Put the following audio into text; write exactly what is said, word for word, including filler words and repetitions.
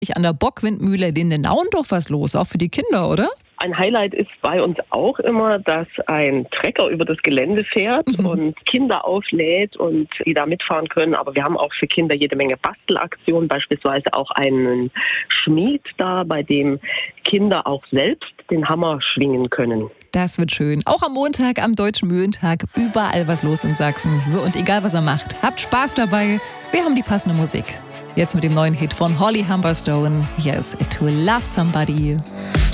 An der Bockwindmühle in den Nauendorf los, auch für die Kinder, oder? Ein Highlight ist bei uns auch immer, dass ein Trecker über das Gelände fährt mhm. und Kinder auflädt und die da mitfahren können. Aber wir haben auch für Kinder jede Menge Bastelaktionen, beispielsweise auch einen Schmied da, bei dem Kinder auch selbst den Hammer schwingen können. Das wird schön. Auch am Montag, am Deutschen Mühlentag, überall was los in Sachsen. So, und egal was ihr macht, habt Spaß dabei. Wir haben die passende Musik. Jetzt mit dem neuen Hit von Holly Humberstone. Hier ist To Love Somebody.